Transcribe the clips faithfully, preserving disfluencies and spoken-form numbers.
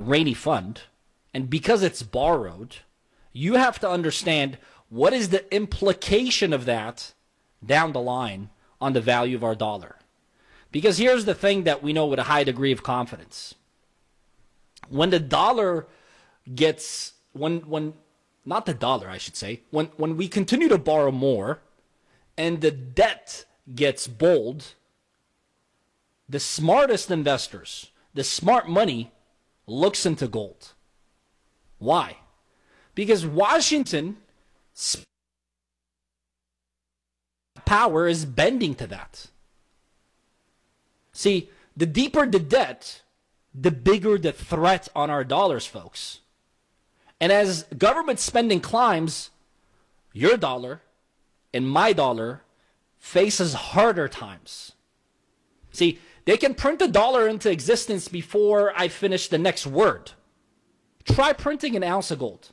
rainy fund, and because it's borrowed, you have to understand what is the implication of that down the line on the value of our dollar. Because here's the thing that we know with a high degree of confidence. When the dollar gets, when, when, not the dollar, I should say, when, when we continue to borrow more and the debt gets bold, the smartest investors, the smart money, looks into gold. Why? Because Washington power is bending to that. See, the deeper the debt, the bigger the threat on our dollars, folks. And as government spending climbs, your dollar and my dollar faces harder times. See, they can print a dollar into existence before I finish the next word. Try printing an ounce of gold.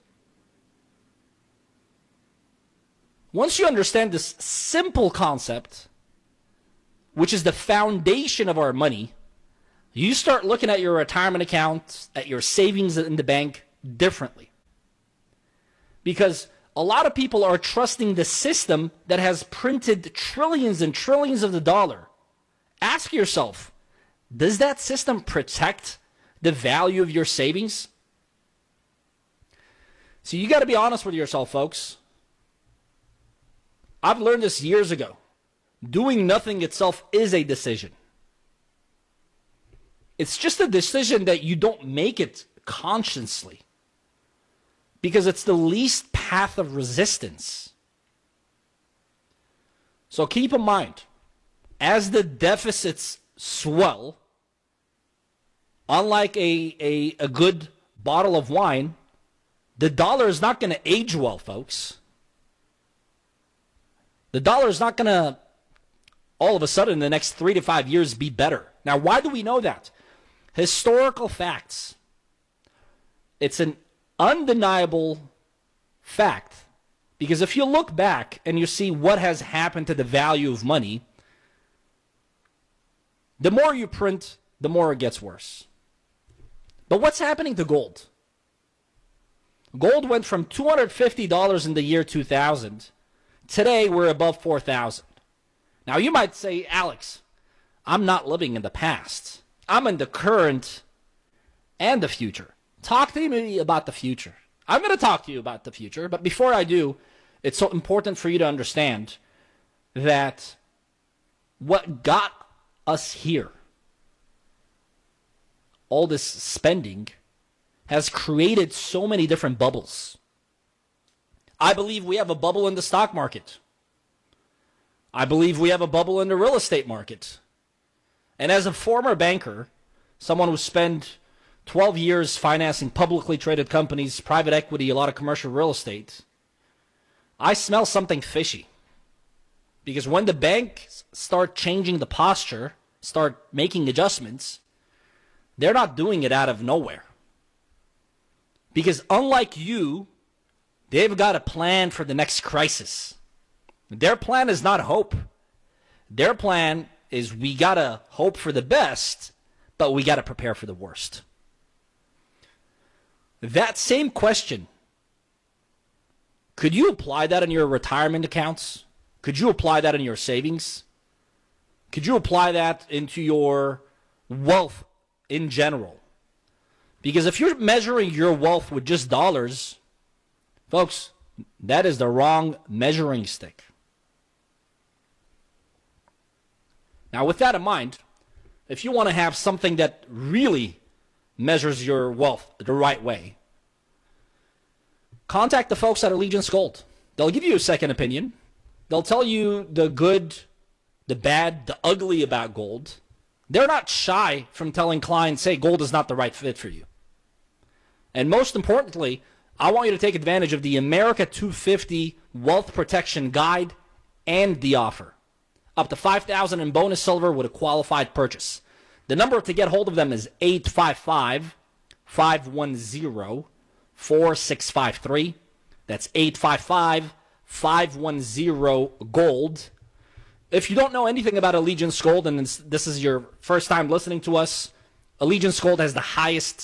Once you understand this simple concept, which is the foundation of our money, you start looking at your retirement account, at your savings in the bank differently. Because a lot of people are trusting the system that has printed trillions and trillions of the dollar. Ask yourself, does that system protect the value of your savings? So you got to be honest with yourself, folks. I've learned this years ago. Doing nothing itself is a decision. It's just a decision that you don't make it consciously, because it's the least path of resistance. So keep in mind, as the deficits swell, unlike a, a, a good bottle of wine, the dollar is not going to age well, folks. The dollar is not going to, all of a sudden, in the next three to five years, be better. Now, why do we know that? Historical facts. It's an undeniable fact, because if you look back and you see what has happened to the value of money, the more you print, the more it gets worse. But what's happening to gold? Gold went from two hundred fifty dollars in the year two thousand. Today, we're above four thousand. Now, you might say, Alex, I'm not living in the past. I'm in the current and the future. Talk to me about the future. I'm going to talk to you about the future, but before I do, it's so important for you to understand that what got us here, all this spending, has created so many different bubbles. I believe we have a bubble in the stock market. I believe we have a bubble in the real estate market. And as a former banker, someone who spent twelve years financing publicly traded companies, private equity, a lot of commercial real estate, I smell something fishy. Because when the banks start changing the posture, start making adjustments, they're not doing it out of nowhere. Because unlike you, they've got a plan for the next crisis. Their plan is not hope. Their plan is, we got to hope for the best, but we got to prepare for the worst. That same question, could you apply that in your retirement accounts? Could you apply that in your savings? Could you apply that into your wealth in general? Because if you're measuring your wealth with just dollars, folks, that is the wrong measuring stick. Now, with that in mind, if you want to have something that really measures your wealth the right way, contact the folks at Allegiance Gold. They'll give you a second opinion. They'll tell you the good, the bad, the ugly about gold. They're not shy from telling clients, hey, gold is not the right fit for you. And most importantly, I want you to take advantage of the America two fifty Wealth Protection Guide and the offer. Up to five thousand dollars in bonus silver with a qualified purchase. The number to get hold of them is eight five five, five one zero, four six five three. That's eight five five, five one zero, GOLD. If you don't know anything about Allegiance Gold and this is your first time listening to us, Allegiance Gold has the highest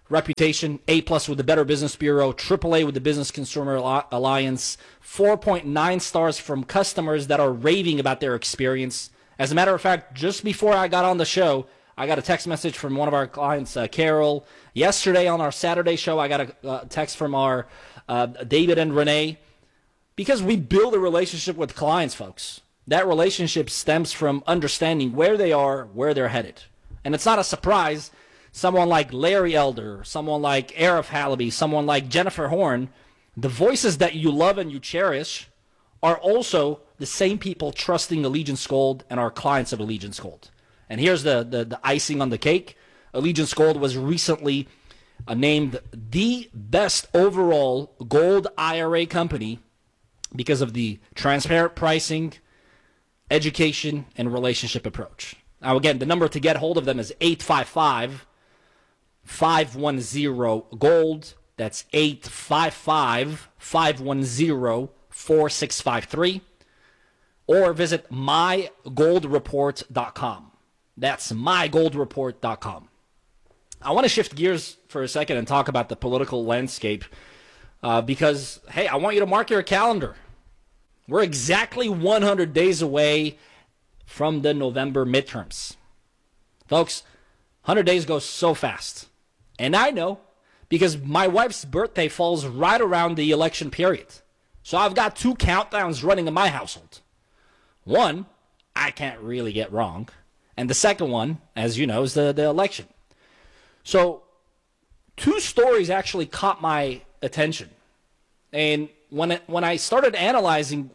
reputation, A plus with the Better Business Bureau, triple A with the Business Consumer Alliance, four point nine stars from customers that are raving about their experience. As a matter of fact, just before I got on the show, I got a text message from one of our clients, uh, Carol. Yesterday on our Saturday show, I got a uh, text from our uh, David and Renee. Because we build a relationship with clients, folks. That relationship stems from understanding where they are, where they're headed. And it's not a surprise. Someone like Larry Elder, someone like Arif Halaby, someone like Jennifer Horn, the voices that you love and you cherish are also the same people trusting Allegiance Gold and our clients of Allegiance Gold. And here's the, the, the icing on the cake. Allegiance Gold was recently uh, named the best overall gold I R A company because of the transparent pricing, education, and relationship approach. Now, again, the number to get hold of them is eight five five, five one zero, GOLD. That's eight five five, five one zero, four six five three. Or visit my gold report dot com. That's my gold report dot com. I want to shift gears for a second and talk about the political landscape uh, because, hey, I want you to mark your calendar. We're exactly one hundred days away from the November midterms. Folks, one hundred days goes so fast. And I know because my wife's birthday falls right around the election period. So I've got two countdowns running in my household. One, I can't really get wrong. And the second one, as you know, is the, the election. So two stories actually caught my attention. And when it, when I started analyzing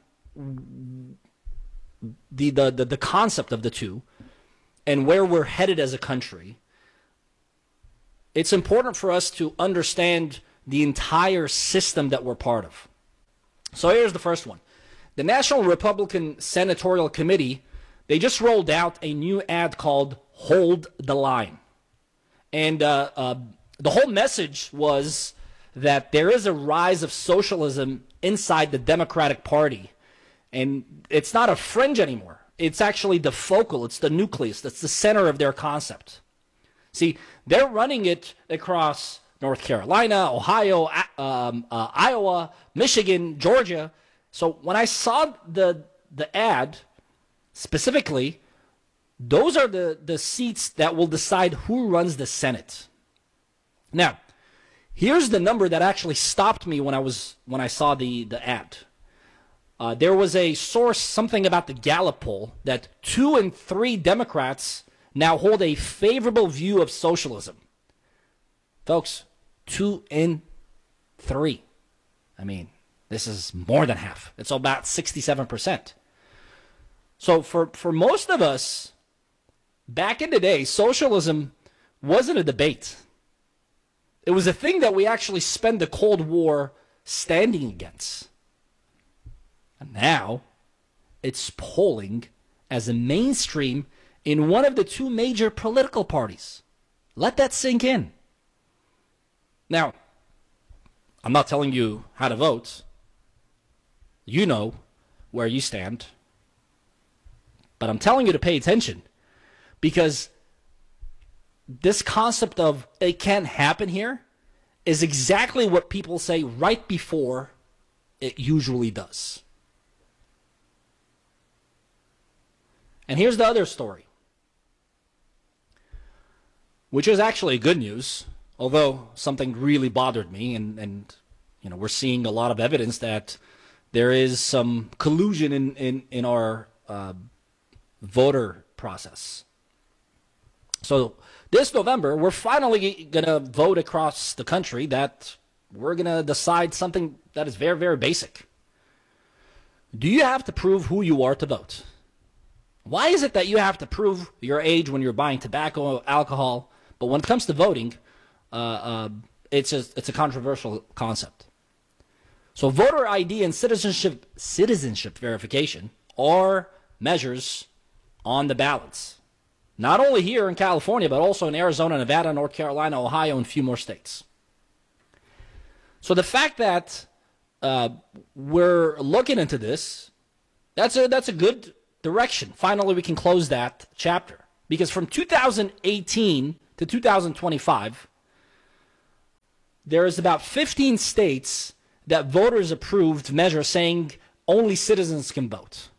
the, the, the, the concept of the two and where we're headed as a country, it's important for us to understand the entire system that we're part of. So here's the first one. The National Republican Senatorial Committee, they just rolled out a new ad called Hold the Line. And uh, uh, the whole message was that there is a rise of socialism inside the Democratic Party. And it's not a fringe anymore. It's actually the focal. It's the nucleus. That's the center of their concept. See, they're running it across North Carolina, Ohio, um, uh, Iowa, Michigan, Georgia. So when I saw the the ad, specifically, those are the, the seats that will decide who runs the Senate. Now, here's the number that actually stopped me when I was when I saw the, the ad. Uh, there was a source, something about the Gallup poll, that two and three Democrats now hold a favorable view of socialism. Folks, two and three. I mean, this is more than half. It's about sixty-seven percent. So for, for most of us, back in the day, socialism wasn't a debate. It was a thing that we actually spent the Cold War standing against. And now, it's polling as a mainstream in one of the two major political parties. Let that sink in. Now, I'm not telling you how to vote. You know where you stand. But I'm telling you to pay attention, because this concept of it can't happen here is exactly what people say right before it usually does. And here's the other story, which is actually good news, although something really bothered me, and, and you know, we're seeing a lot of evidence that there is some collusion in, in, in our uh, voter process. So this November, we're finally going to vote across the country that we're going to decide something that is very, very basic. Do you have to prove who you are to vote? Why is it that you have to prove your age when you're buying tobacco, alcohol? But when it comes to voting, uh, uh, it's a, it's a controversial concept. So voter I D and citizenship citizenship verification are measures on the ballots. Not only here in California, but also in Arizona, Nevada, North Carolina, Ohio, and a few more states. So the fact that uh, we're looking into this, that's a, that's a good direction. Finally, we can close that chapter. Because from two thousand eighteen to two thousand twenty-five, there is about fifteen states that voters approved measure saying only citizens can vote.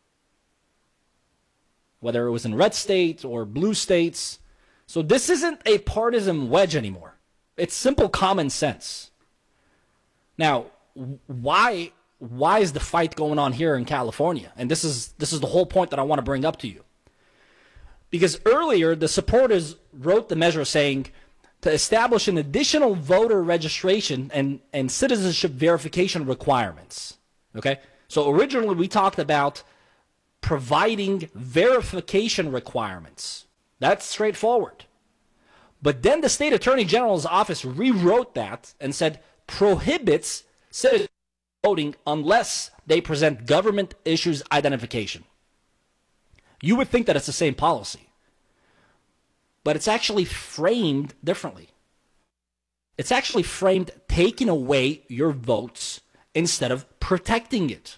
Whether it was in red states or blue states. So this isn't a partisan wedge anymore. It's simple common sense. Now, why why is the fight going on here in California? And this is this is the whole point that I want to bring up to you. Because earlier, the supporters wrote the measure saying to establish an additional voter registration and, and citizenship verification requirements. Okay? So originally we talked about providing verification requirements. That's straightforward. But then the state attorney general's office rewrote that and said prohibits citizens voting unless they present government issues identification. You would think that it's the same policy, but it's actually framed differently. It's actually framed taking away your votes instead of protecting it.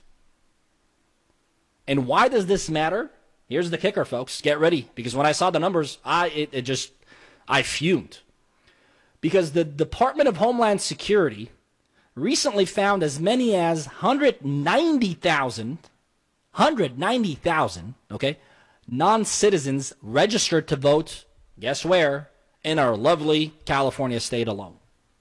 And why does this matter? Here's the kicker, folks. Get ready, because when I saw the numbers, I it, it just I fumed. Because the Department of Homeland Security recently found as many as one hundred ninety thousand, one hundred ninety thousand, okay, non-citizens registered to vote, guess where? In our lovely California state alone.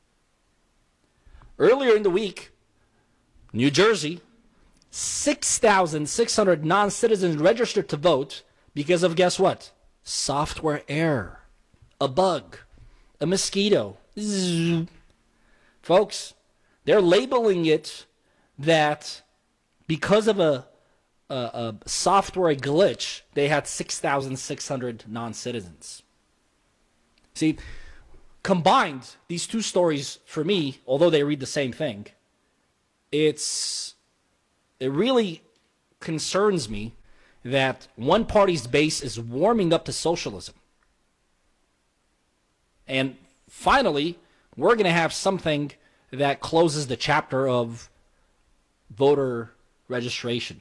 Earlier in the week, New Jersey, six thousand six hundred non-citizens registered to vote because of, guess what? Software error, a bug, a mosquito. Zzz. Folks, they're labeling it that because of a, a, a software glitch, they had six thousand six hundred non-citizens. See, combined, these two stories, for me, although they read the same thing, it's it really concerns me that one party's base is warming up to socialism. And finally, we're going to have something that closes the chapter of voter registration.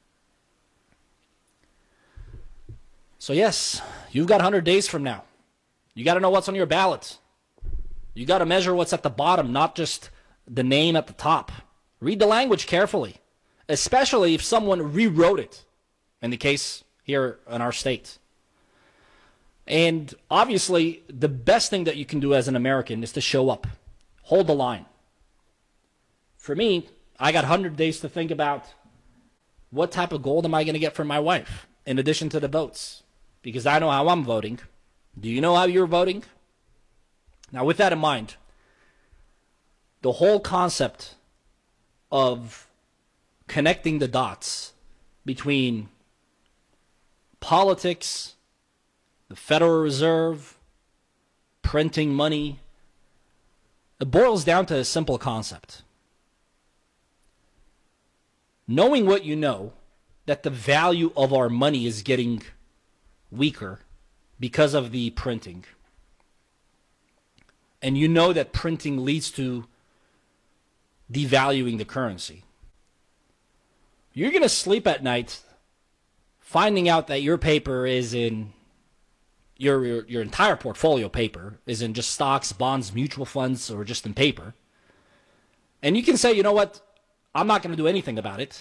So yes, you've got one hundred days from now. You got to know what's on your ballot. You got to measure what's at the bottom, not just the name at the top. Read the language carefully, especially if someone rewrote it, in the case here in our state. And obviously, the best thing that you can do as an American is to show up. Hold the line. For me, I got one hundred days to think about what type of gold am I going to get from my wife, in addition to the votes. Because I know how I'm voting. Do you know how you're voting? Now, with that in mind, the whole concept of connecting the dots between politics, the Federal Reserve, printing money, it boils down to a simple concept. Knowing what you know, that the value of our money is getting weaker because of the printing. And you know that printing leads to devaluing the currency. You're going to sleep at night finding out that your paper is in, your, your your entire portfolio paper is in just stocks, bonds, mutual funds, or just in paper. And you can say, you know what, I'm not going to do anything about it.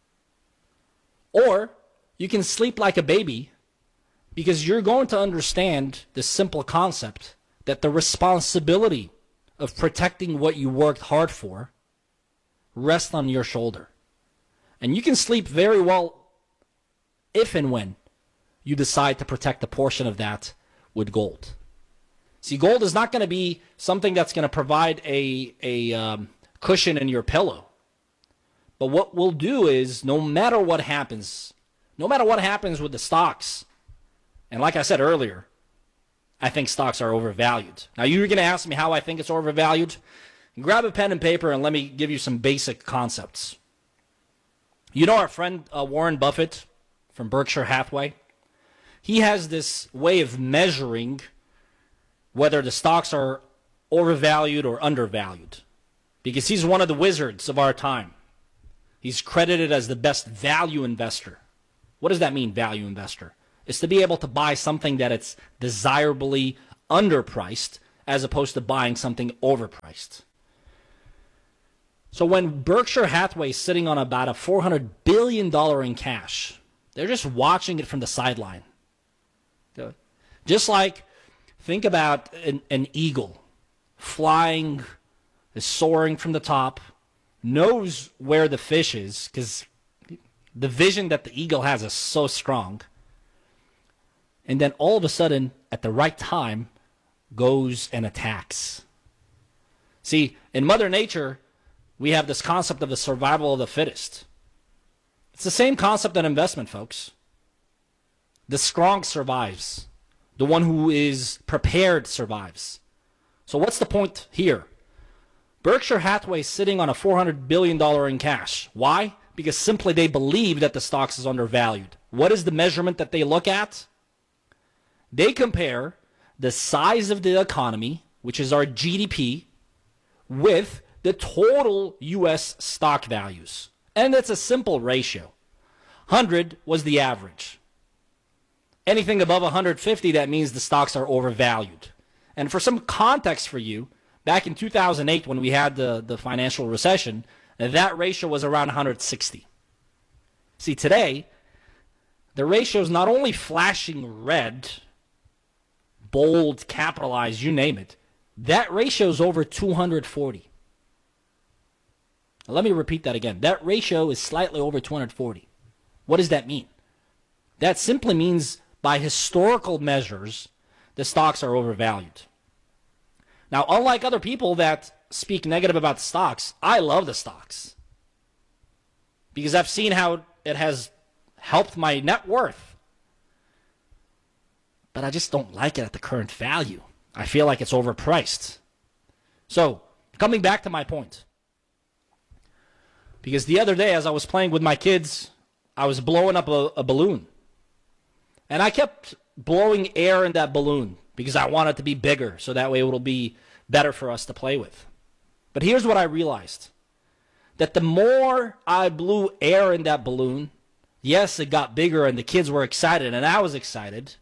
Or you can sleep like a baby because you're going to understand the simple concept that the responsibility of protecting what you worked hard for rests on your shoulder. And you can sleep very well if and when you decide to protect a portion of that with gold. See, gold is not going to be something that's going to provide a, a um, cushion in your pillow. But what we'll do is, no matter what happens, no matter what happens with the stocks, and like I said earlier, I think stocks are overvalued. Now, you're going to ask me how I think it's overvalued? Grab a pen and paper and let me give you some basic concepts. You know our friend uh, Warren Buffett from Berkshire Hathaway? He has this way of measuring whether the stocks are overvalued or undervalued, because he's one of the wizards of our time. He's credited as the best value investor. What does that mean, value investor? It's to be able to buy something that it's desirably underpriced as opposed to buying something overpriced. So when Berkshire Hathaway is sitting on about a four hundred billion dollars in cash, they're just watching it from the sideline. Just like, think about an, an eagle flying, is soaring from the top, knows where the fish is because the vision that the eagle has is so strong. And then all of a sudden, at the right time, goes and attacks. See, in Mother Nature, we have this concept of the survival of the fittest. It's the same concept in investment, folks. The strong survives. The one who is prepared survives. So what's the point here? Berkshire Hathaway is sitting on a four hundred billion dollars in cash. Why? Because simply they believe that the stock is undervalued. What is the measurement that they look at? They compare the size of the economy, which is our G D P, with the total U S stock values. And it's a simple ratio. one hundred was the average. Anything above one hundred fifty, that means the stocks are overvalued. And for some context for you, back in two thousand eight when we had the, the financial recession, that ratio was around one hundred sixty. See, today, the ratio is not only flashing red, bold, capitalized, you name it, that ratio is over two hundred forty. Now, let me repeat that again. That ratio is slightly over two hundred forty. What does that mean? That simply means by historical measures, the stocks are overvalued. Now, unlike other people that speak negative about the stocks, I love the stocks because I've seen how it has helped my net worth. But I just don't like it at the current value. I feel like it's overpriced. So, coming back to my point. Because the other day, as I was playing with my kids, I was blowing up a, a balloon. And I kept blowing air in that balloon because I want it to be bigger, so that way it will be better for us to play with. But here's what I realized. That the more I blew air in that balloon, yes, it got bigger and the kids were excited and I was excited.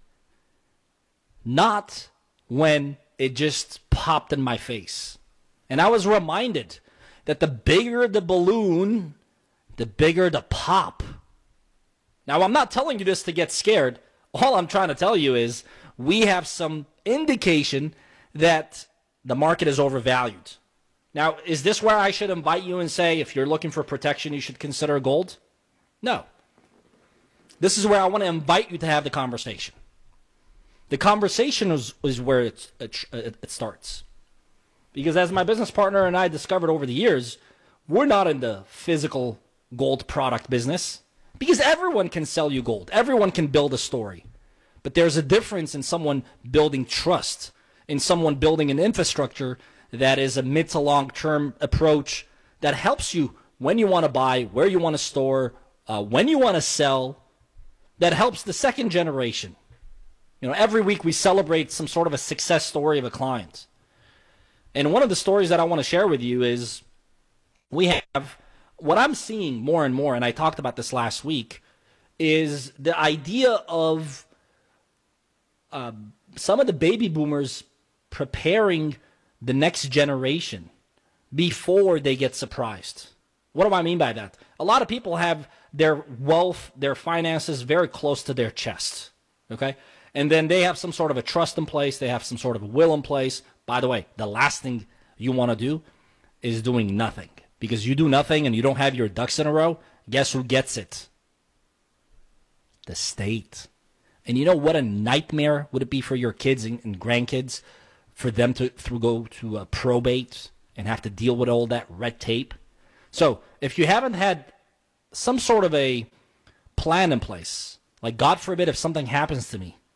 Not when it just popped in my face. And I was reminded that the bigger the balloon, the bigger the pop. Now, I'm not telling you this to get scared. All I'm trying to tell you is we have some indication that the market is overvalued. Now, is this where I should invite you and say, if you're looking for protection, you should consider gold? No. This is where I want to invite you to have the conversation. The conversation is, is where it's, it, it starts. Because as my business partner and I discovered over the years, we're not in the physical gold product business. Because everyone can sell you gold. Everyone can build a story. But there's a difference in someone building trust, in someone building an infrastructure that is a mid to long term approach that helps you when you want to buy, where you want to store, uh, when you want to sell, that helps the second generation. You know, every week we celebrate some sort of a success story of a client. And one of the stories that I want to share with you is we have, what I'm seeing more and more, and I talked about this last week, is the idea of uh, some of the baby boomers preparing the next generation before they get surprised. What do I mean by that? A lot of people have their wealth, their finances very close to their chest, okay? And then they have some sort of a trust in place. They have some sort of a will in place. By the way, the last thing you want to do is doing nothing. Because you do nothing and you don't have your ducks in a row, guess who gets it? The state. And you know what a nightmare would it be for your kids and, and grandkids for them to through go to a probate and have to deal with all that red tape? So if you haven't had some sort of a plan in place, like God forbid if something happens to me,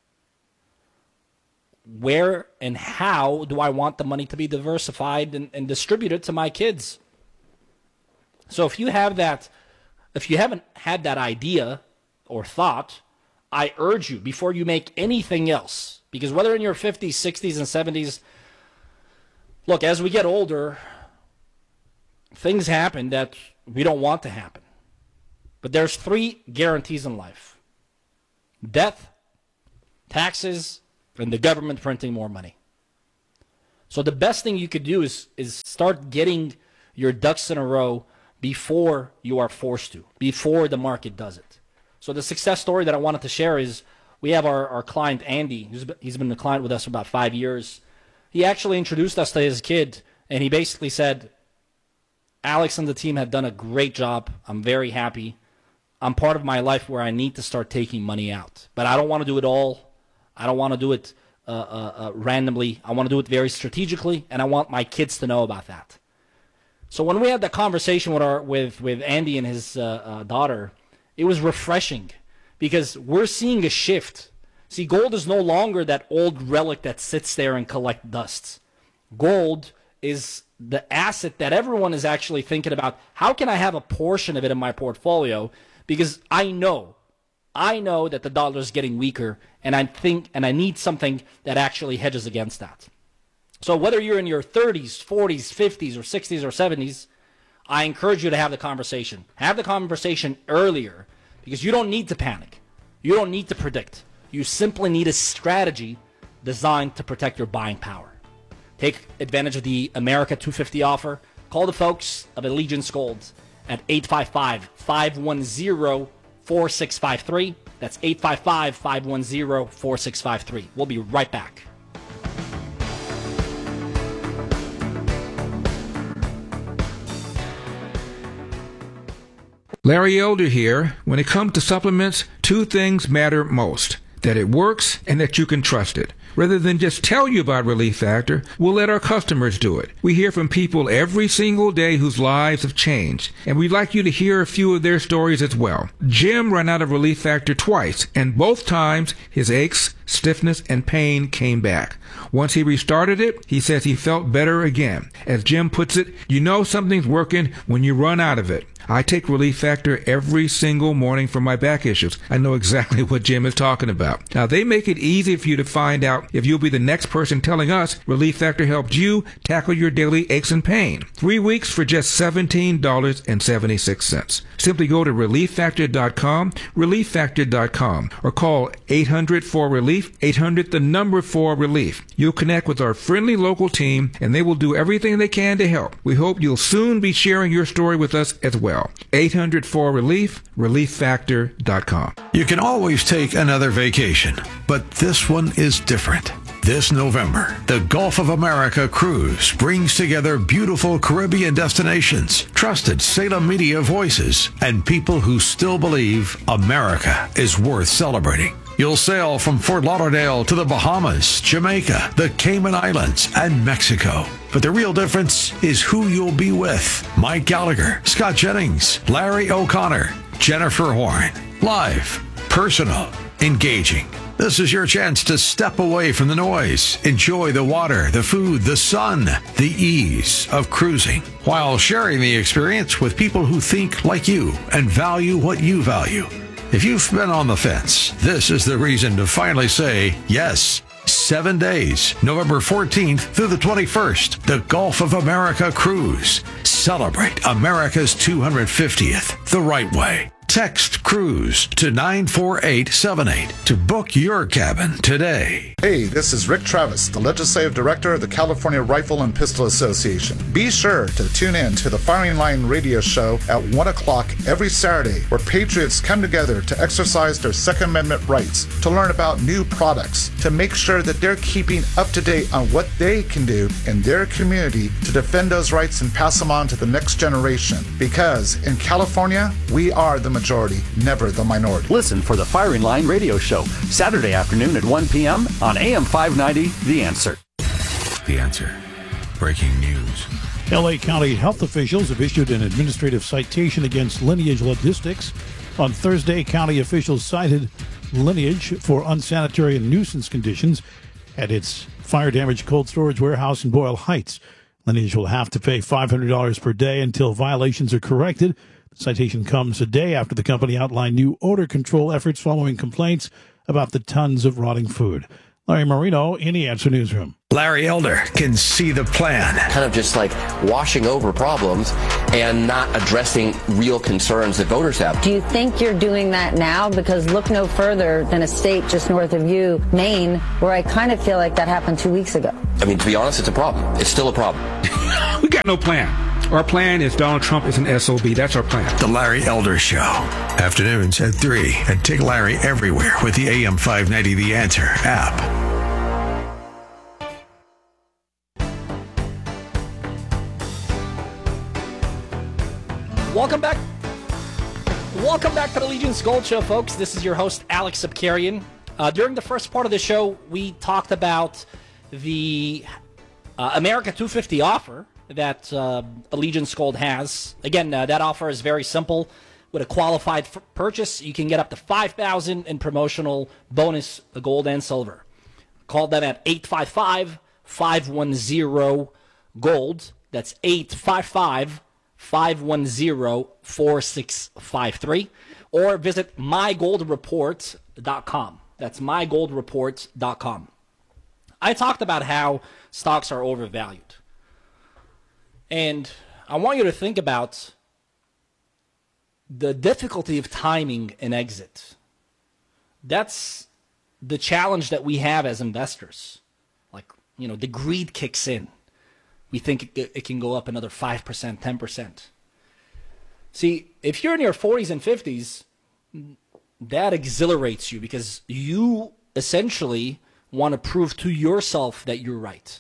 where and how do I want the money to be diversified and, and distributed to my kids? So if you have that, if you haven't had that idea or thought, I urge you before you make anything else, because whether in your fifties, sixties, and seventies, look, as we get older, things happen that we don't want to happen. But there's three guarantees in life: death, taxes, and the government printing more money. So the best thing you could do is is start getting your ducks in a row before you are forced to, before the market does it. So the success story that I wanted to share is we have our, our client, Andy. He's been, he's been a client with us for about five years. He actually introduced us to his kid, and he basically said, Alex and the team have done a great job. I'm very happy. I'm part of my life where I need to start taking money out. But I don't want to do it all. I don't want to do it uh, uh, uh, randomly. I want to do it very strategically, and I want my kids to know about that. So when we had that conversation with our with, with Andy and his uh, uh, daughter, it was refreshing because we're seeing a shift. See, gold is no longer that old relic that sits there and collects dust. Gold is the asset that everyone is actually thinking about. How can I have a portion of it in my portfolio? Because I know, I know that the dollar is getting weaker, and I think, and I need something that actually hedges against that. So whether you're in your thirties, forties, fifties, or sixties, or seventies, I encourage you to have the conversation. Have the conversation earlier because you don't need to panic. You don't need to predict. You simply need a strategy designed to protect your buying power. Take advantage of the America two fifty offer. Call the folks of Allegiance Gold at eight five five, five one zero, four six five three. That's eight five five, five one zero, four six five three. We'll be right back. Larry Elder here. When it comes to supplements, two things matter most: that it works and that you can trust it. Rather than just tell you about Relief Factor, we'll let our customers do it. We hear from people every single day whose lives have changed, and we'd like you to hear a few of their stories as well. Jim ran out of Relief Factor twice, and both times his aches, stiffness, and pain came back. Once he restarted it, he says he felt better again. As Jim puts it, you know something's working when you run out of it. I take Relief Factor every single morning for my back issues. I know exactly what Jim is talking about. Now, they make it easy for you to find out if you'll be the next person telling us Relief Factor helped you tackle your daily aches and pain. Three weeks for just seventeen dollars and seventy-six cents. Simply go to relief factor dot com, relief factor dot com, or call eight hundred four relief, eight hundred the number four relief. You'll connect with our friendly local team, and they will do everything they can to help. We hope you'll soon be sharing your story with us as well. eight hundred four relief, relief factor dot com. You can always take another vacation, but this one is different. This November, the Gulf of America Cruise brings together beautiful Caribbean destinations, trusted Salem media voices, and people who still believe America is worth celebrating. You'll sail from Fort Lauderdale to the Bahamas, Jamaica, the Cayman Islands, and Mexico. But the real difference is who you'll be with. Mike Gallagher, Scott Jennings, Larry O'Connor, Jennifer Horn. Live, personal, engaging. This is your chance to step away from the noise, enjoy the water, the food, the sun, the ease of cruising, while sharing the experience with people who think like you and value what you value. If you've been on the fence, this is the reason to finally say yes. Seven days, November fourteenth through the twenty-first, the Gulf of America Cruise. Celebrate America's two hundred fiftieth the right way. Text CRUISE to nine four eight seven eight to book your cabin today. Hey, this is Rick Travis, the Legislative Director of the California Rifle and Pistol Association. Be sure to tune in to the Firing Line radio show at one o'clock every Saturday, where patriots come together to exercise their Second Amendment rights, to learn about new products, to make sure that they're keeping up to date on what they can do in their community to defend those rights and pass them on to the next generation. Because in California, we are the majority, never the minority. Listen for the Firing Line radio show, Saturday afternoon at one p.m. on A M five ninety, The Answer. The Answer. Breaking news. L A County health officials have issued an administrative citation against Lineage Logistics. On Thursday, county officials cited Lineage for unsanitary and nuisance conditions at its fire-damaged cold storage warehouse in Boyle Heights. Lineage will have to pay five hundred dollars per day until violations are corrected. The citation comes a day after the company outlined new odor control efforts following complaints about the tons of rotting food. Larry Marino in the Answer Newsroom. Larry Elder can see the plan. Kind of just like washing over problems and not addressing real concerns that voters have. Do you think you're doing that now? Because look no further than a state just north of you, Maine, where I kind of feel like that happened two weeks ago. I mean, to be honest, it's a problem. It's still a problem. We got no plan. Our plan is Donald Trump is an S O B. That's our plan. The Larry Elder Show. Afternoons at three. And take Larry everywhere with the A M five ninety The Answer app. Welcome back. Welcome back to the Legion's Gold Show, folks. This is your host, Alex Sapkarian. Uh, during the first part of the show, we talked about the uh, America two fifty offer that uh, Allegiance Gold has. Again, uh, that offer is very simple. With a qualified f- purchase, you can get up to five thousand dollars in promotional bonus gold and silver. Call them at eight five five, five one zero, GOLD. That's eight five five, five one zero, four six five three. Or visit my gold report dot com. That's my gold report dot com. I talked about how stocks are overvalued. And I want you to think about the difficulty of timing an exit. That's the challenge that we have as investors. Like, you know, the greed kicks in. We think it, it can go up another five percent, ten percent. See, if you're in your forties and fifties, that exhilarates you because you essentially want to prove to yourself that you're right.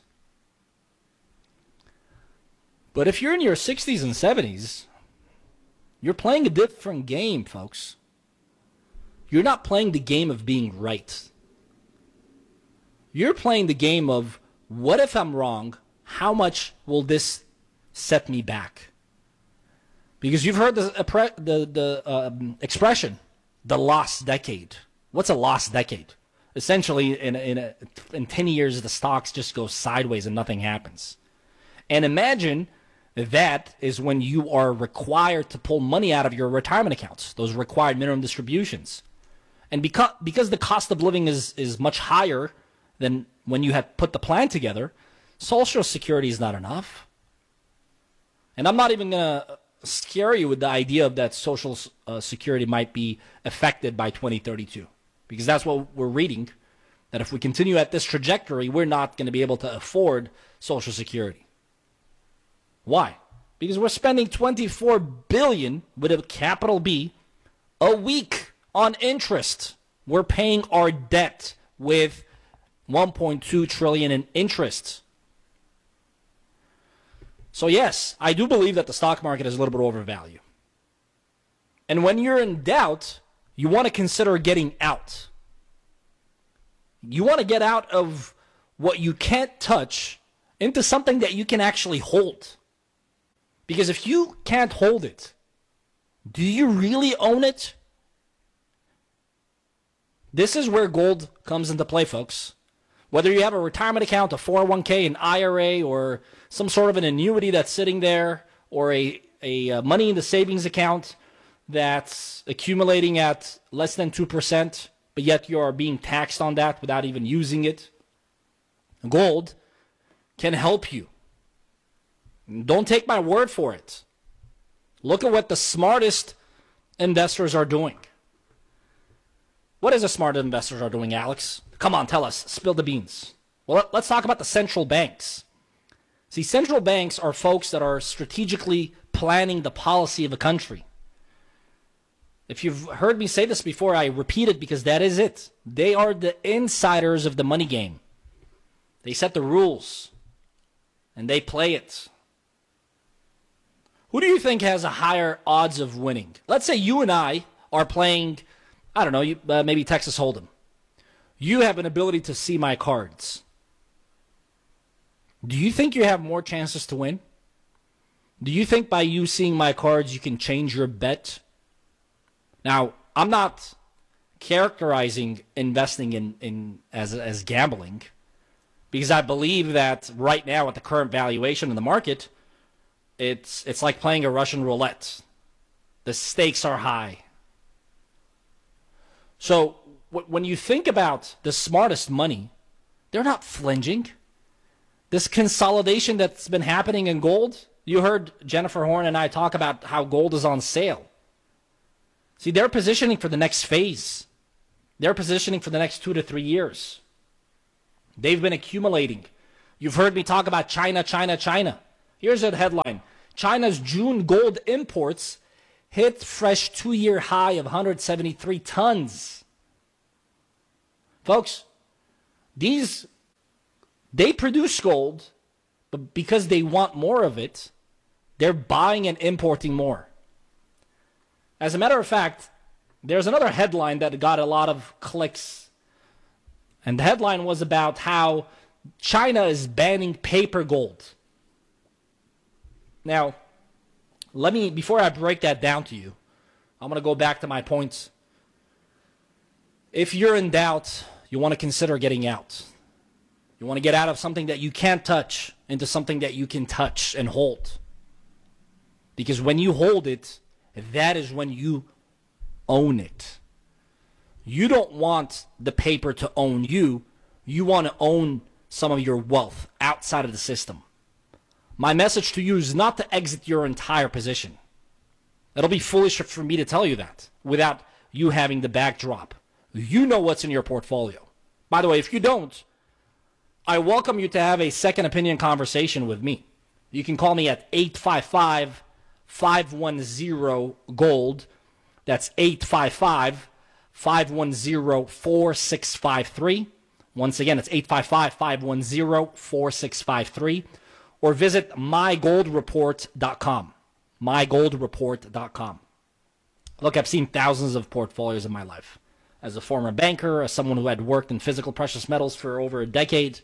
But if you're in your sixties and seventies, you're playing a different game, folks. You're not playing the game of being right. You're playing the game of, what if I'm wrong? How much will this set me back? Because you've heard the the, the um, expression, the lost decade. What's a lost decade? Essentially, in in, a, in ten years, the stocks just go sideways and nothing happens. And imagine that is when you are required to pull money out of your retirement accounts, those required minimum distributions. And because because the cost of living is, is much higher than when you had put the plan together, Social Security is not enough. And I'm not even going to scare you with the idea of that Social uh, Security might be affected by twenty thirty-two. Because that's what we're reading, that if we continue at this trajectory, we're not going to be able to afford Social Security. Why? Because we're spending twenty-four billion dollars with a capital B a week on interest. We're paying our debt with one point two trillion dollars in interest. So yes, I do believe that the stock market is a little bit overvalued. And when you're in doubt, you want to consider getting out. You want to get out of what you can't touch into something that you can actually hold. Because if you can't hold it, do you really own it? This is where gold comes into play, folks. Whether you have a retirement account, a four oh one k, an I R A, or some sort of an annuity that's sitting there, or a, a money in the savings account that's accumulating at less than two percent, but yet you are being taxed on that without even using it, gold can help you. Don't take my word for it. Look at what the smartest investors are doing. What is the smart investors are doing, Alex? Come on, tell us. Spill the beans. Well, let's talk about the central banks. See, central banks are folks that are strategically planning the policy of a country. If you've heard me say this before, I repeat it because that is it. They are the insiders of the money game. They set the rules, and they play it. Who do you think has a higher odds of winning? Let's say you and I are playing, I don't know, you, uh, maybe Texas Hold'em. You have an ability to see my cards. Do you think you have more chances to win? Do you think by you seeing my cards you can change your bet? Now, I'm not characterizing investing in, in as as gambling, because I believe that right now at the current valuation in the market, it's it's like playing a Russian roulette. The stakes are high. So w- when you think about the smartest money, they're not flinching. This consolidation that's been happening in gold, you heard Jennifer Horn and I talk about how gold is on sale. See, they're positioning for the next phase. They're positioning for the next two to three years. They've been accumulating. You've heard me talk about China, China, China. Here's a headline. China's June gold imports hit fresh two-year high of one hundred seventy-three tons. Folks, these, they produce gold, but because they want more of it, they're buying and importing more. As a matter of fact, there's another headline that got a lot of clicks. And the headline was about how China is banning paper gold. Now, let me, before I break that down to you, I'm going to go back to my points. If you're in doubt, you want to consider getting out. You want to get out of something that you can't touch into something that you can touch and hold. Because when you hold it, that is when you own it. You don't want the paper to own you. You want to own some of your wealth outside of the system. My message to you is not to exit your entire position. It'll be foolish for me to tell you that without you having the backdrop. You know what's in your portfolio. By the way, if you don't, I welcome you to have a second opinion conversation with me. You can call me at eight five five, five one zero, GOLD. That's eight five five, five one zero, four six five three. Once again, it's eight five five, five one zero, four six five three. Or visit my gold report dot com. my gold report dot com. Look, I've seen thousands of portfolios in my life. As a former banker, as someone who had worked in physical precious metals for over a decade,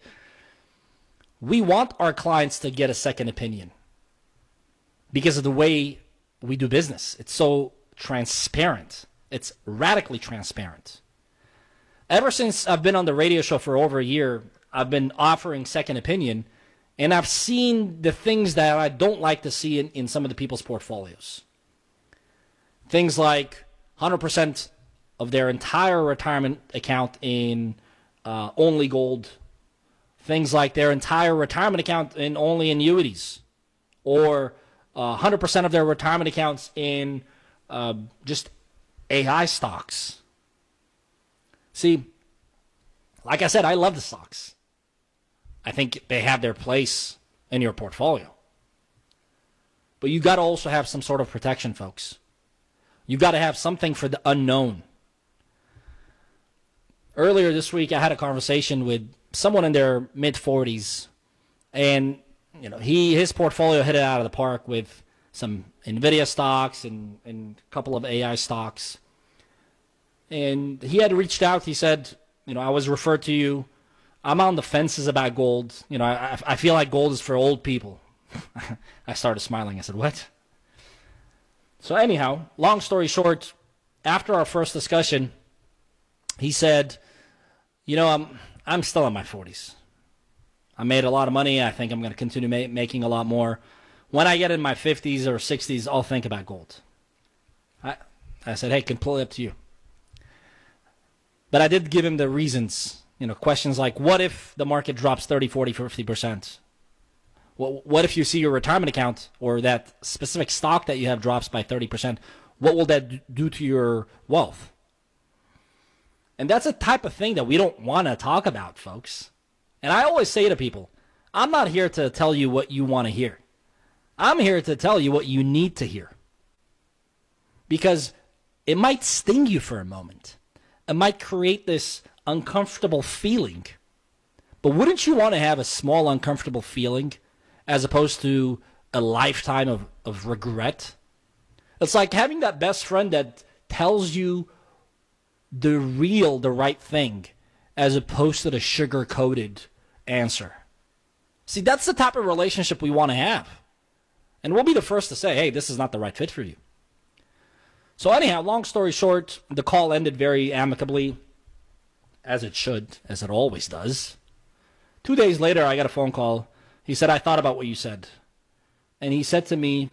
we want our clients to get a second opinion because of the way we do business. It's so transparent. It's radically transparent. Ever since I've been on the radio show for over a year, I've been offering second opinion, and I've seen the things that I don't like to see in, in some of the people's portfolios. Things like one hundred percent of their entire retirement account in uh, only gold. Things like their entire retirement account in only annuities. Or uh, one hundred percent of their retirement accounts in uh, just A I stocks. See, like I said, I love the stocks. I think they have their place in your portfolio. But you got to also have some sort of protection, folks. You got to have something for the unknown. Earlier this week, I had a conversation with someone in their mid forties, and you know, he his portfolio hit it out of the park with some NVIDIA stocks and, and a couple of A I stocks. And he had reached out. He said, you know, I was referred to you. I'm on the fences about gold. You know, I, I feel like gold is for old people. I started smiling. I said, what? So anyhow, long story short, after our first discussion, he said, you know, I'm I'm still in my forties. I made a lot of money. I think I'm going to continue ma- making a lot more. When I get in my fifties or sixties, I'll think about gold. I, I said, hey, completely up to you. But I did give him the reasons. You know, questions like, what if the market drops thirty, forty, fifty percent? What, what if you see your retirement account or that specific stock that you have drops by thirty percent? What will that do to your wealth? And that's a type of thing that we don't want to talk about, folks. And I always say to people, I'm not here to tell you what you want to hear. I'm here to tell you what you need to hear. Because it might sting you for a moment. It might create this uncomfortable feeling. But wouldn't you want to have a small uncomfortable feeling as opposed to a lifetime of, of regret? It's like having that best friend that tells you the real, the right thing, as opposed to the sugar-coated answer. See, that's the type of relationship we want to have. And we'll be the first to say, hey, this is not the right fit for you. So anyhow, long story short, the call ended very amicably, as it should, as it always does. Two days later, I got a phone call. He said, I thought about what you said. And he said to me,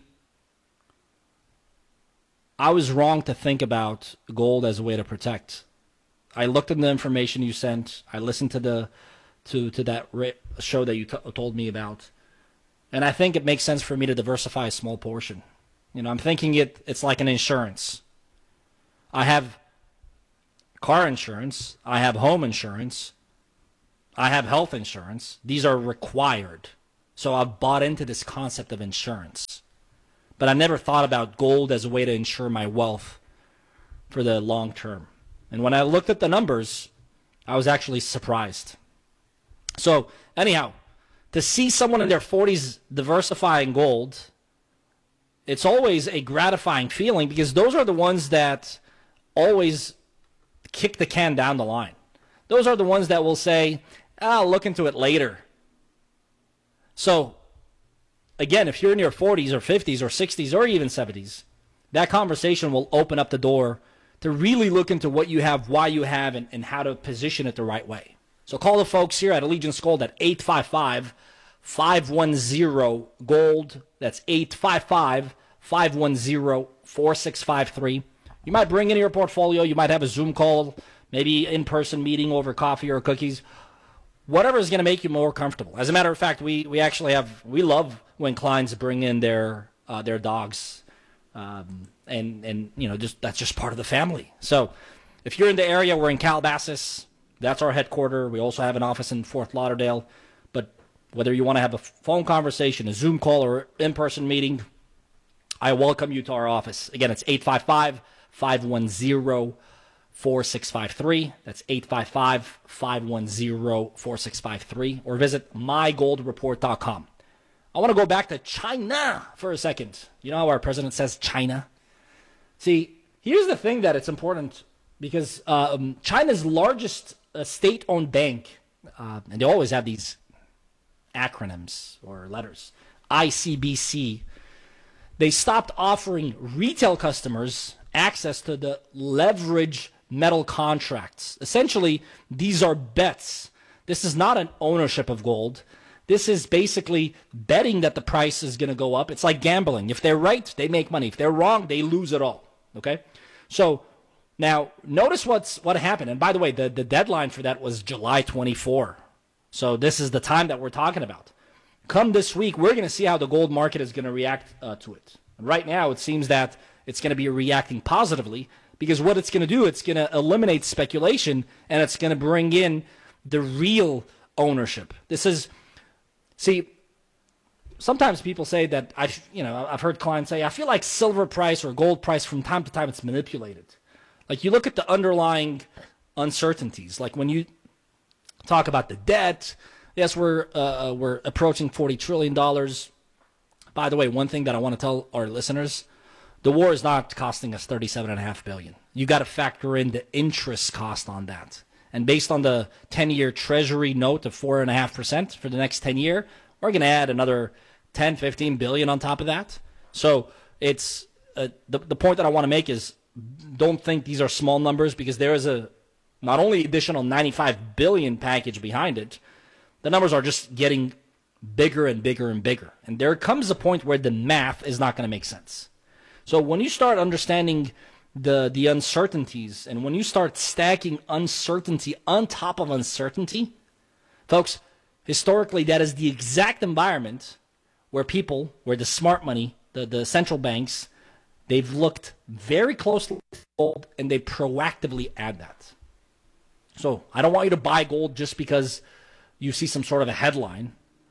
I was wrong to think about gold as a way to protect. I looked at the information you sent. I listened to the to to that show that you t- told me about, and I think it makes sense for me to diversify a small portion. You know, I'm thinking it it's like an insurance. I have car insurance. I have home insurance. I have health insurance. These are required. So I've bought into this concept of insurance. But I never thought about gold as a way to ensure my wealth for the long term. And when I looked at the numbers, I was actually surprised. So anyhow, to see someone in their forties diversifying gold, it's always a gratifying feeling because those are the ones that always kick the can down the line. Those are the ones that will say, I'll look into it later. So, again, if you're in your forties or fifties or sixties or even seventies, that conversation will open up the door to really look into what you have, why you have, and, and how to position it the right way. So call the folks here at Allegiance Gold at eight five five, five one zero, GOLD. That's eight five five, five one zero, four six five three. You might bring in your portfolio. You might have a Zoom call, maybe in-person meeting over coffee or cookies. Whatever is going to make you more comfortable. As a matter of fact, we, we actually have, we love when clients bring in their uh, their dogs. Um, and, and, you know, just that's just part of the family. So if you're in the area, we're in Calabasas. That's our headquarters. We also have an office in Fort Lauderdale. But whether you want to have a phone conversation, a Zoom call, or in-person meeting, I welcome you to our office. Again, it's eight five five, five one zero, four six five three. That's eight five five, five one zero, four six five three. Or visit my gold report dot com. I want to go back to China for a second. You know how our president says China? See, here's the thing that it's important because um, China's largest uh, state-owned bank, uh, and they always have these acronyms or letters, I C B C, they stopped offering retail customers access to the leverage metal contracts. Essentially, these are bets. This is not an ownership of gold. This is basically betting that the price is going to go up. It's like gambling. If they're right, they make money. If they're wrong, they lose it all. Okay? So now notice what's what happened. And by the way, the, the deadline for that was July twenty-fourth. So this is the time that we're talking about. Come this week, we're going to see how the gold market is going to react uh, to it. And right now, it seems that it's going to be reacting positively because what it's going to do, it's going to eliminate speculation and it's going to bring in the real ownership. This is, see, sometimes people say that, I've, you know, I've heard clients say, I feel like silver price or gold price from time to time it's manipulated. Like you look at the underlying uncertainties, like when you talk about the debt, yes, we're uh, we're approaching forty trillion dollars. By the way, one thing that I want to tell our listeners, the war is not costing us thirty-seven point five billion dollars. You got to factor in the interest cost on that. And based on the ten-year Treasury note of four point five percent for the next ten year, we're going to add another ten, fifteen billion on top of that. So it's uh, the, the point that I want to make is don't think these are small numbers because there is a not only additional ninety-five billion package behind it, the numbers are just getting bigger and bigger and bigger. And there comes a point where the math is not going to make sense. So when you start understanding the the uncertainties and when you start stacking uncertainty on top of uncertainty, folks, historically that is the exact environment where people, where the smart money, the, the central banks, they've looked very closely at gold and they proactively add that. So I don't want you to buy gold just because you see some sort of a headline.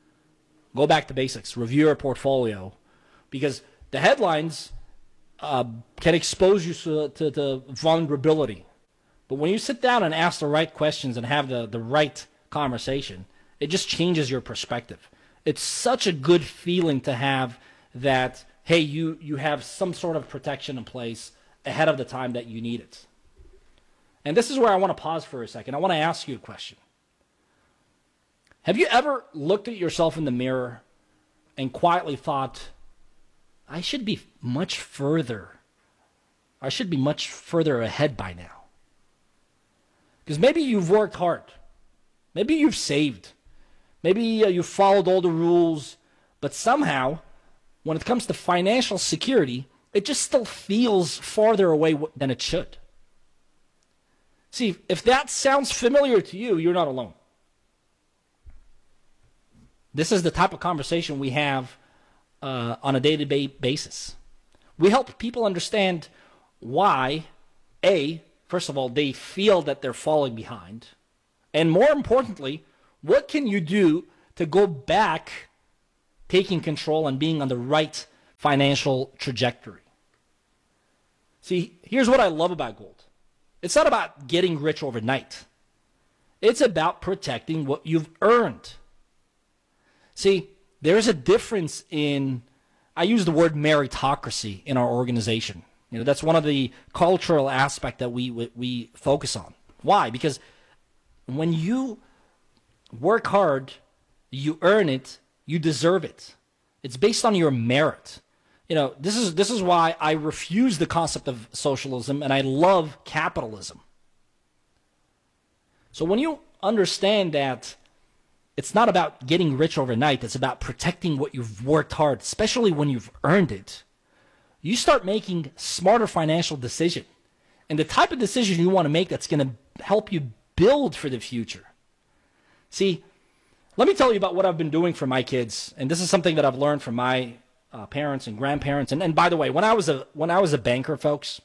Go back to basics. Review your portfolio because the headlines uh, can expose you to, to, to vulnerability. But when you sit down and ask the right questions and have the, the right conversation, it just changes your perspective. It's such a good feeling to have that, hey, you, you have some sort of protection in place ahead of the time that you need it. And this is where I want to pause for a second. I want to ask you a question. Have you ever looked at yourself in the mirror and quietly thought, I should be much further. I should be much further ahead by now. Because maybe you've worked hard. Maybe you've saved. Maybe uh, you've followed all the rules. But somehow, when it comes to financial security, it just still feels farther away w- than it should. See, if that sounds familiar to you, you're not alone. This is the type of conversation we have uh, on a day-to-day basis. We help people understand why, A, first of all, they feel that they're falling behind, and more importantly, What can you do to go back taking control and being on the right financial trajectory? See, here's what I love about gold. It's not about getting rich overnight. It's about protecting what you've earned. See, there's a difference in, I use the word meritocracy in our organization. You know, that's one of the cultural aspects that we, we we focus on. Why? Because when you work hard, you earn it, you deserve it. It's based on your merit. You know, this is this is why I refuse the concept of socialism and I love capitalism. So when you understand that it's not about getting rich overnight, it's about protecting what you've worked hard, especially when you've earned it, you start making smarter financial decisions. And the type of decision you want to make that's going to help you build for the future. See, let me tell you about what I've been doing for my kids. And this is something that I've learned from my uh, parents and grandparents. And, and by the way, when I was a when I was a banker, folks,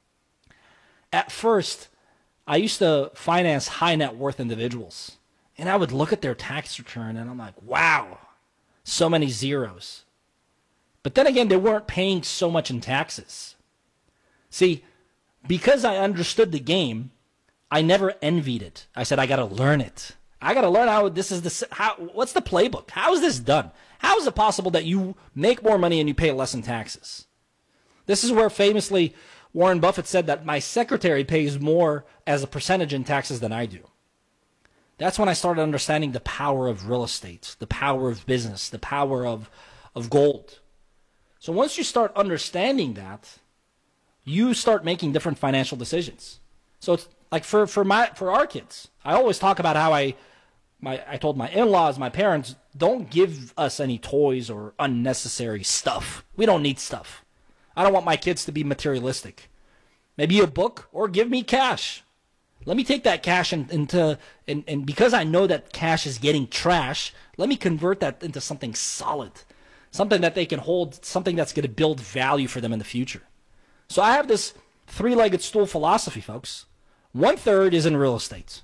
at first, I used to finance high net worth individuals. And I would look at their tax return and I'm like, wow, so many zeros. But then again, they weren't paying so much in taxes. See, because I understood the game, I never envied it. I said, I got to learn it. I got to learn how this is the, how, what's the playbook? How is this done? How is it possible that you make more money and you pay less in taxes? This is where famously Warren Buffett said that my secretary pays more as a percentage in taxes than I do. That's when I started understanding the power of real estate, the power of business, the power of, of gold. So once you start understanding that, you start making different financial decisions. So it's like for, for my for our kids, I always talk about how I my I told my in-laws, my parents, don't give us any toys or unnecessary stuff. We don't need stuff. I don't want my kids to be materialistic. Maybe a book or give me cash. Let me take that cash and, into, and, and because I know that cash is getting trash, let me convert that into something solid, something that they can hold, something that's going to build value for them in the future. So I have this three-legged stool philosophy, folks. One-third is in real estate.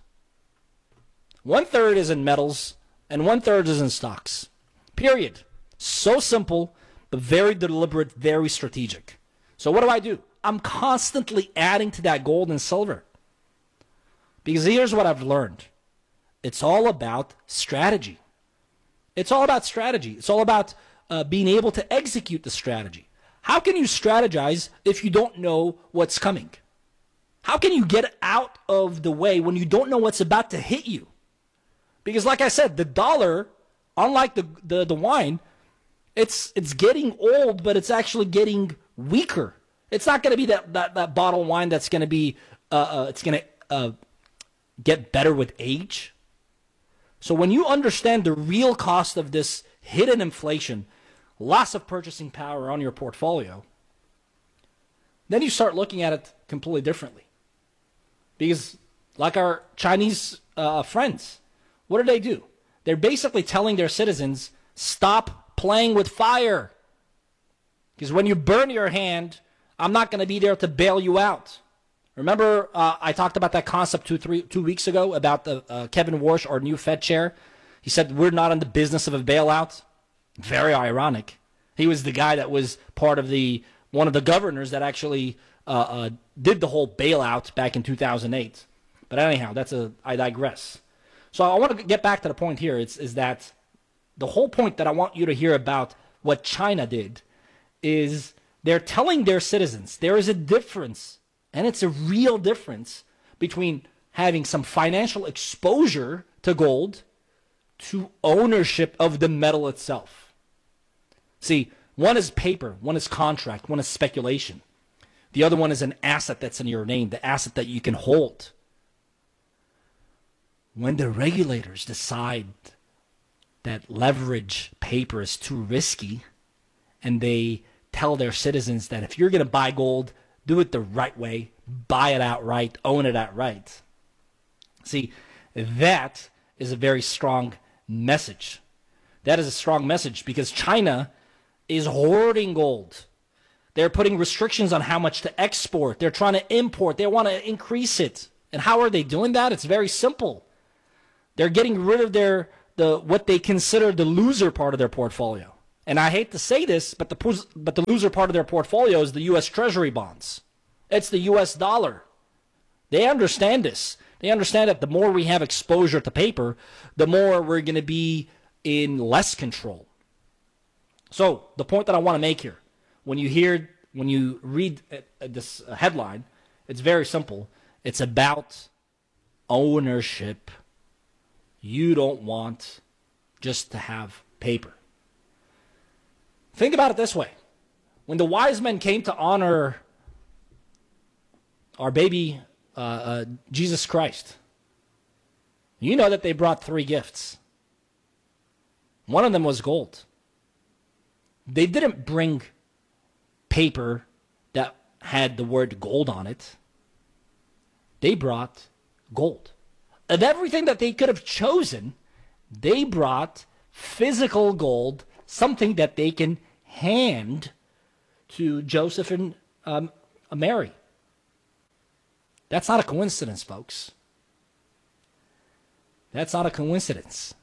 One-third is in metals, and one-third is in stocks. Period. So simple, but very deliberate, very strategic. So what do I do? I'm constantly adding to that gold and silver. Because here's what I've learned. It's all about strategy. It's all about strategy. It's all about uh, being able to execute the strategy. How can you strategize if you don't know what's coming? How can you get out of the way when you don't know what's about to hit you? Because like I said, the dollar, unlike the, the, the wine, it's it's getting old, but it's actually getting weaker. It's not going to be that, that, that bottle of wine that's going to be, uh, uh, it's going to uh, get better with age. So when you understand the real cost of this hidden inflation, loss of purchasing power on your portfolio, then you start looking at it completely differently. Because like our Chinese uh, friends, what do they do? They're basically telling their citizens, stop playing with fire. Because when you burn your hand, I'm not going to be there to bail you out. Remember, uh, I talked about that concept two, three, two weeks ago about the uh, Kevin Warsh, our new Fed chair. He said, we're not in the business of a bailout. Very ironic. He was the guy that was part of the, one of the governors that actually uh, uh, did the whole bailout back in two thousand eight. But anyhow, that's a, I digress. So I want to get back to the point here. It's, is that the whole point that I want you to hear about what China did is they're telling their citizens there is a difference, and it's a real difference between having some financial exposure to gold to ownership of the metal itself. See, one is paper, one is contract, one is speculation. The other one is an asset that's in your name, the asset that you can hold. When the regulators decide that leverage paper is too risky, and they tell their citizens that if you're going to buy gold, do it the right way, buy it outright, own it outright. See, that is a very strong message. That is a strong message because China is hoarding gold. They're putting restrictions on how much to export. They're trying to import. They want to increase it. And how are they doing that? It's very simple. They're getting rid of their the what they consider the loser part of their portfolio. And I hate to say this, but the but the loser part of their portfolio is the U S Treasury bonds. It's the U S dollar. They understand this. They understand that the more we have exposure to paper, the more we're going to be in less control. So the point that I want to make here, when you hear, when you read this headline, it's very simple. It's about ownership. You don't want just to have paper. Think about it this way. When the wise men came to honor our baby uh, uh, Jesus Christ, you know that they brought three gifts. One of them was gold. They didn't bring paper that had the word gold on it. They brought gold. Of everything that they could have chosen, they brought physical gold, something that they can hand to Joseph and um, Mary. That's not a coincidence, folks. That's not a coincidence.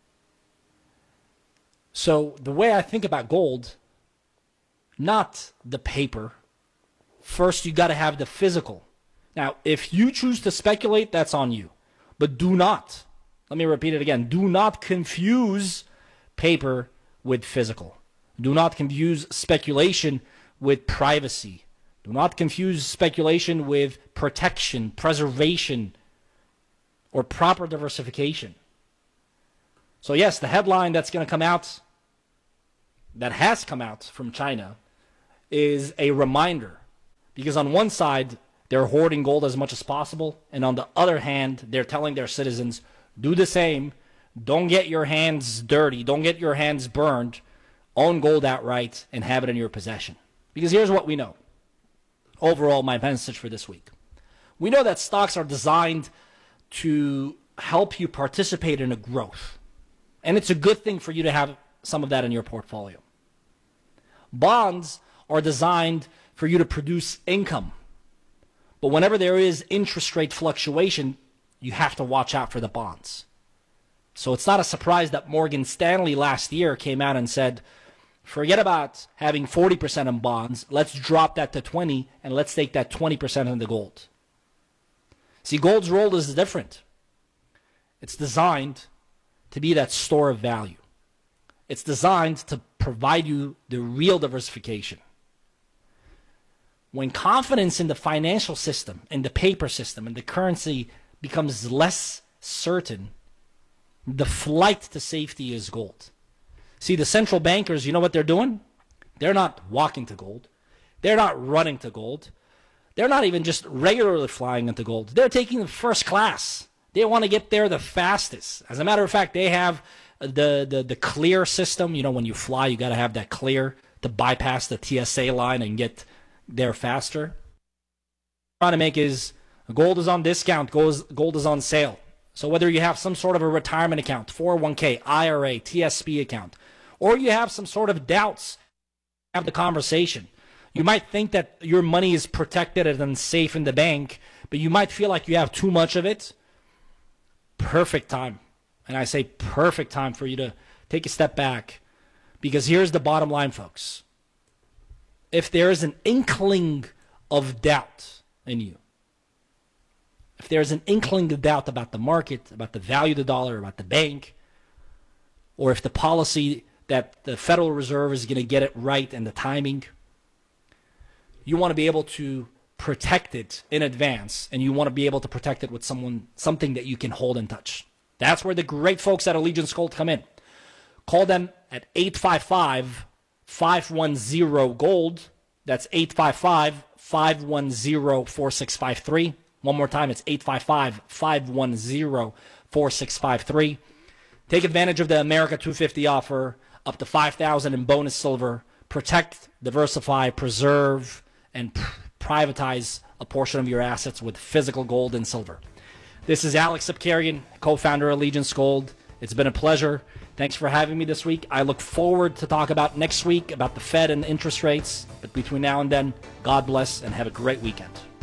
So the way I think about gold, not the paper. First, you got to have the physical. Now, if you choose to speculate, that's on you. But do not, let me repeat it again, do not confuse paper with physical. Do not confuse speculation with privacy. Do not confuse speculation with protection, preservation, or proper diversification. So yes, the headline that's going to come out, that has come out from China, is a reminder. Because on one side, they're hoarding gold as much as possible, and on the other hand, they're telling their citizens, do the same. Don't get your hands dirty. Don't get your hands burned. Own gold outright and have it in your possession. Because here's what we know. Overall, my message for this week. We know that stocks are designed to help you participate in a growth. And it's a good thing for you to have some of that in your portfolio. Bonds are designed for you to produce income. But whenever there is interest rate fluctuation, you have to watch out for the bonds. So it's not a surprise that Morgan Stanley last year came out and said, forget about having forty percent in bonds. Let's drop that to twenty, and let's take that twenty percent into gold. See, gold's role is different. It's designed to be that store of value. It's designed to provide you the real diversification. When confidence in the financial system, in the paper system, and the currency becomes less certain, the flight to safety is gold. See, the central bankers, you know what they're doing? They're not walking to gold. They're not running to gold. They're not even just regularly flying into gold. They're taking the first class. They want to get there the fastest. As a matter of fact, they have the, the, the clear system. You know, when you fly, you got to have that clear to bypass the T S A line and get there faster. What I'm trying to make is gold is on discount, gold, gold is on sale. So whether you have some sort of a retirement account, four oh one k, I R A, T S P account, or you have some sort of doubts, have the conversation. You might think that your money is protected and safe in the bank, but you might feel like you have too much of it. Perfect time. And I say perfect time for you to take a step back. Because here's the bottom line, folks. If there is an inkling of doubt in you, if there's an inkling of doubt about the market, about the value of the dollar, about the bank, or if the policy that the Federal Reserve is going to get it right and the timing, you want to be able to protect it in advance, and you want to be able to protect it with someone, something that you can hold and touch. That's where the great folks at Allegiance Gold come in. Call them at eight five five, five one zero, GOLD. That's eight five five, five one zero, four six five three. One more time, it's eight five five, five one zero, four six five three. Take advantage of the America two fifty offer, up to five thousand dollars in bonus silver. Protect, diversify, preserve, and pr- privatize a portion of your assets with physical gold and silver. This is Alex Sapkarian, co-founder of Allegiance Gold. It's been a pleasure. Thanks for having me this week. I look forward to talk about next week, about the Fed and interest rates. But between now and then, God bless and have a great weekend.